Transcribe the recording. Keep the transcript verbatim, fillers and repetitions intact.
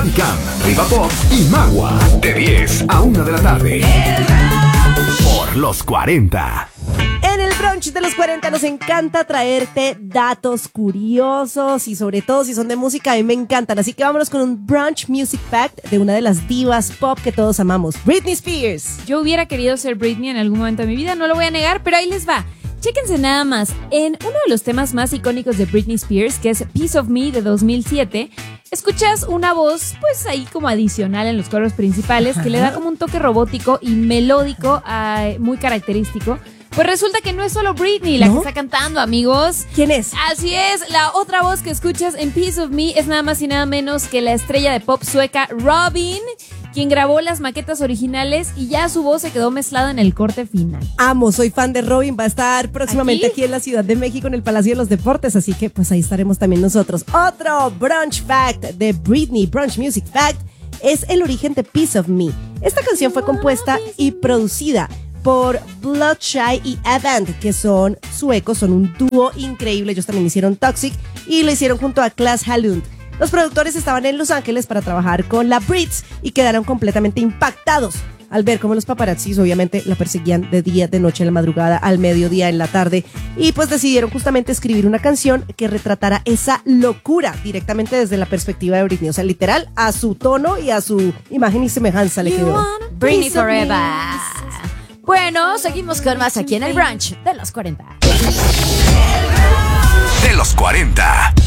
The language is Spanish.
Radicam, Riva Pop y Magua. De diez a una de la tarde. Por los cuarenta. En el brunch de los cuarenta nos encanta traerte datos curiosos y sobre todo si son de música, a mí me encantan. Así que vámonos con un brunch music fact de una de las divas pop que todos amamos, Britney Spears. Yo hubiera querido ser Britney en algún momento de mi vida, no lo voy a negar, pero ahí les va. Chéquense nada más, en uno de los temas más icónicos de Britney Spears, que es Piece of Me de dos mil siete, escuchas una voz pues ahí como adicional en los coros principales que le da como un toque robótico y melódico uh, muy característico. Pues resulta que no es solo Britney la ¿No? que está cantando, amigos. ¿Quién es? Así es, la otra voz que escuchas en Piece of Me es nada más y nada menos que la estrella de pop sueca Robyn, quien grabó las maquetas originales y ya su voz se quedó mezclada en el corte final. Amo, soy fan de Robyn, va a estar próximamente aquí, aquí en la Ciudad de México en el Palacio de los Deportes, así que pues ahí estaremos también nosotros. Otro brunch fact de Britney, brunch music fact, es el origen de Piece of Me. Esta canción fue compuesta y producida por Bloodshy y Avant, que son suecos, son un dúo increíble. Ellos también hicieron Toxic y lo hicieron junto a Klas Hallund. Los productores estaban en Los Ángeles para trabajar con la Brits y quedaron completamente impactados al ver cómo los paparazzis obviamente la perseguían de día, de noche, en la madrugada, al mediodía, en la tarde, y pues decidieron justamente escribir una canción que retratara esa locura directamente desde la perspectiva de Britney, o sea, literal, a su tono y a su imagen y semejanza le quedó. Britney Forever. Bueno, seguimos con más aquí en el brunch de los cuarenta. De los cuarenta.